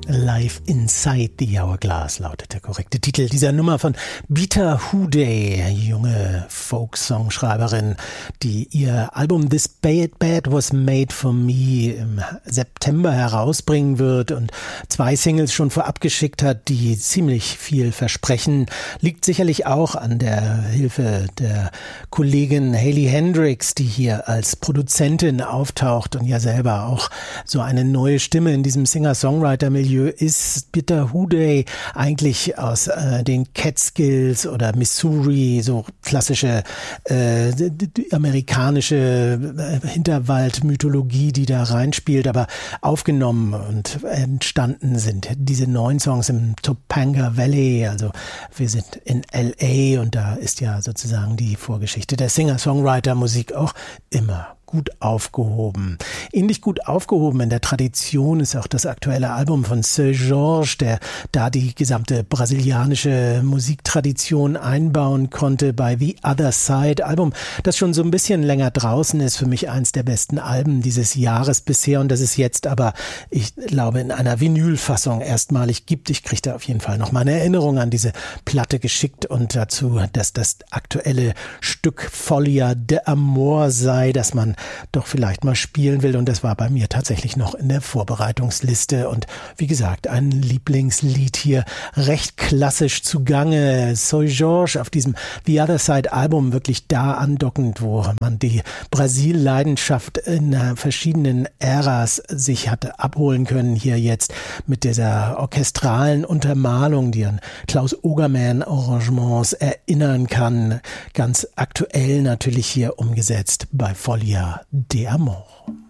Live Inside the Hourglass lautet der korrekte Titel dieser Nummer von Beta Hooday, junge Folk-Songschreiberin, die ihr Album This Bad Was Made For Me im September herausbringen wird und 2 Singles schon vorab geschickt hat, die ziemlich viel versprechen. Liegt sicherlich auch an der Hilfe der Kollegin Hayley Hendricks, die hier als Produzentin auftaucht und ja selber auch so eine neue Stimme in diesem Singer-Songwriter-Milieu ist. Beta Hooday eigentlich aus den Catskills oder Missouri, so klassische amerikanische Hinterwald-Mythologie, die da reinspielt, aber aufgenommen und entstanden sind diese 9 Songs im Topanga Valley, also wir sind in L.A. und da ist ja sozusagen die Vorgeschichte der Singer-Songwriter-Musik auch immer gut aufgehoben. Ähnlich gut aufgehoben in der Tradition ist auch das aktuelle Album von Seu Jorge, der da die gesamte brasilianische Musiktradition einbauen konnte bei The Other Side. Album, das schon so ein bisschen länger draußen ist, für mich eins der besten Alben dieses Jahres bisher und das es jetzt aber, ich glaube, in einer Vinylfassung erstmalig gibt. Ich kriege da auf jeden Fall noch mal eine Erinnerung an diese Platte geschickt und dazu, dass das aktuelle Stück Folia de Amor sei, das man doch vielleicht mal spielen will und das war bei mir tatsächlich noch in der Vorbereitungsliste und wie gesagt, ein Lieblingslied hier, recht klassisch zugange. Seu Jorge auf diesem The Other Side Album wirklich da andockend, wo man die Brasil-Leidenschaft in verschiedenen Äras sich hatte abholen können, hier jetzt mit dieser orchestralen Untermalung, die an Klaus Ogerman Arrangements erinnern kann, ganz aktuell natürlich hier umgesetzt bei Folia de Amor.